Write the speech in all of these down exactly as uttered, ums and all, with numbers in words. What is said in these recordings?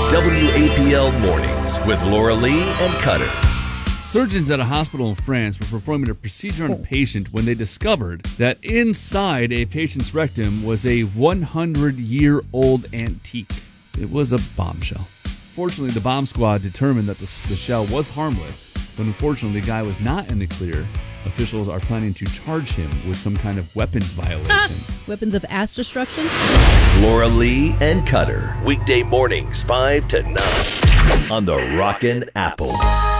W A P L Mornings with Laura Lee and Cutter. Surgeons at a hospital in France were performing a procedure on a patient when they discovered that inside a patient's rectum was a hundred-year-old antique. It was a bombshell. Fortunately, the bomb squad determined that the, the shell was harmless, but unfortunately, the guy was not in the clear. Officials are planning to charge him with some kind of weapons violation. Ah, weapons of ass destruction? Laura Lee and Cutter. Weekday mornings, five to nine on the Rockin' Apple.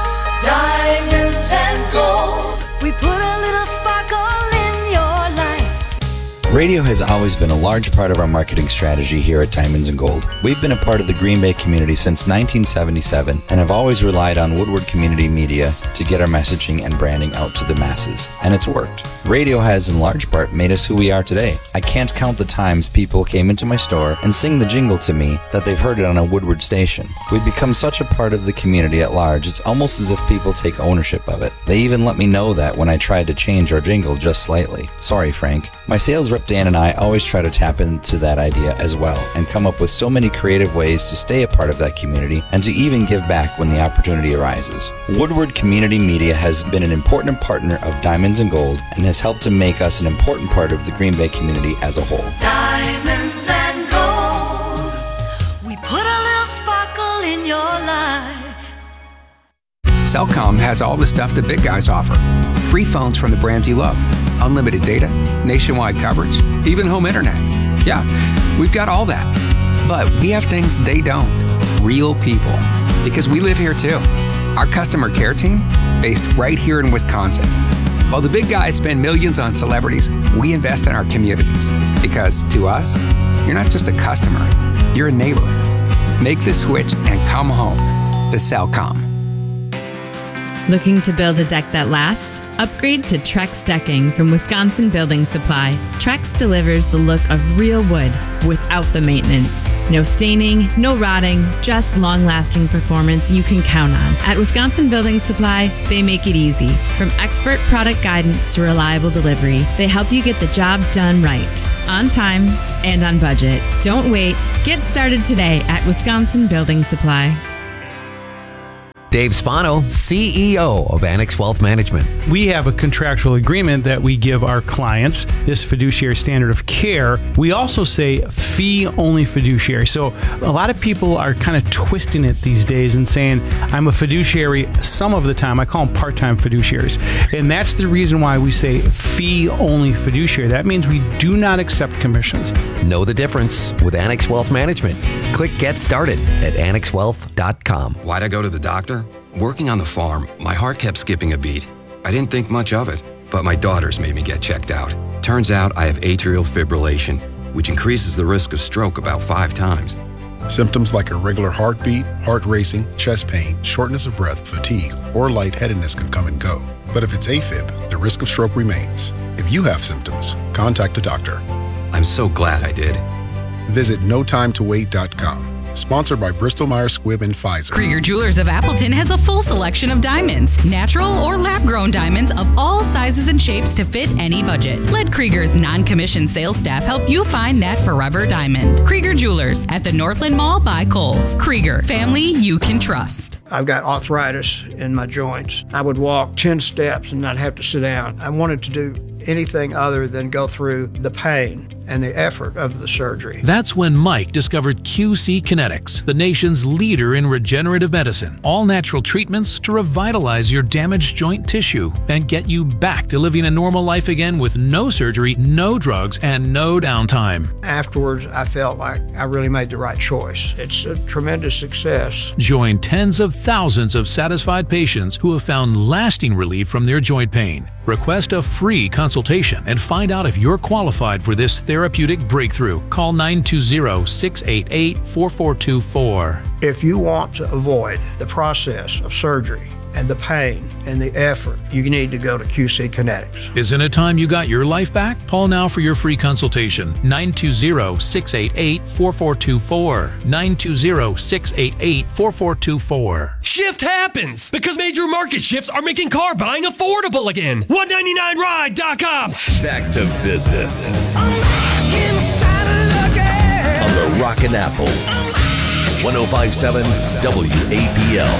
Diamonds and gold. We put a little sparkle in your life. Radio has always been a large part of our marketing strategy here at Diamonds and Gold. We've been a part of the Green Bay community since nineteen seventy-seven and have always relied on Woodward Community Media to get our messaging and branding out to the masses. And it's worked. Radio has in large part made us who we are today. I can't count the times people came into my store and sing the jingle to me that they've heard it on a Woodward station. We've become such a part of the community at large, it's almost as if people take ownership of it. They even let me know that when I tried to change our jingle just slightly. Sorry, Frank. My sales rep Dan and I always try to tap into that idea as well and come up with so many creative ways to stay a part of that community and to even give back when the opportunity arises. Woodward Community Media has been an important partner of Diamonds and Gold and has helped to make us an important part of the Green Bay community as a whole. Diamonds and gold. We put a little sparkle in your life. Cellcom has all the stuff the big guys offer. Free phones from the brands you love. Unlimited data, nationwide coverage, even home internet. Yeah, we've got all that. But we have things they don't. Real people. Because we live here too. Our customer care team, based right here in Wisconsin. While the big guys spend millions on celebrities, we invest in our communities. Because to us, you're not just a customer, you're a neighbor. Make the switch and come home to Cellcom. Looking to build a deck that lasts? Upgrade to Trex Decking from Wisconsin Building Supply. Trex delivers the look of real wood without the maintenance. No staining, no rotting, just long-lasting performance you can count on. At Wisconsin Building Supply, they make it easy. From expert product guidance to reliable delivery, they help you get the job done right, on time and on budget. Don't wait. Get started today at Wisconsin Building Supply. Dave Spano, C E O of Annex Wealth Management. We have a contractual agreement that we give our clients, this fiduciary standard of care. We also say fee-only fiduciary. So a lot of people are kind of twisting it these days and saying, I'm a fiduciary some of the time. I call them part-time fiduciaries. And that's the reason why we say fee-only fiduciary. That means we do not accept commissions. Know the difference with Annex Wealth Management. Click Get Started at annex wealth dot com. Why'd I go to the doctor? Working on the farm, my heart kept skipping a beat. I didn't think much of it, but my daughters made me get checked out. Turns out I have atrial fibrillation, which increases the risk of stroke about five times. Symptoms like irregular heartbeat, heart racing, chest pain, shortness of breath, fatigue, or lightheadedness can come and go. But if it's AFib, the risk of stroke remains. If you have symptoms, contact a doctor. I'm so glad I did. Visit no time to wait dot com. Sponsored by Bristol-Myers Squibb and Pfizer. Krieger Jewelers of Appleton has a full selection of diamonds, natural or lab-grown diamonds of all sizes and shapes to fit any budget. Let Krieger's non-commissioned sales staff help you find that forever diamond. Krieger Jewelers at the Northland Mall by Kohl's. Krieger, family you can trust. I've got arthritis in my joints. I would walk ten steps and not have to sit down. I wanted to do anything other than go through the pain and the effort of the surgery. That's when Mike discovered Q C Kinetics, the nation's leader in regenerative medicine. All natural treatments to revitalize your damaged joint tissue and get you back to living a normal life again with no surgery, no drugs, and no downtime. Afterwards, I felt like I really made the right choice. It's a tremendous success. Join tens of thousands of satisfied patients who have found lasting relief from their joint pain. Request a free consultation and find out if you're qualified for this therapeutic breakthrough. Call nine two zero, six eight eight, four four two four. If you want to avoid the process of surgery and the pain and the effort, you need to go to Q C Kinetics. Isn't it time you got your life back? Call now for your free consultation. nine two zero, six eight eight, four four two four. nine two zero, six eight eight, four four two four. Shift happens because major market shifts are making car buying affordable again. one ninety-nine ride dot com. Back to business. On the Rockin' Apple. one oh five point seven W A P L.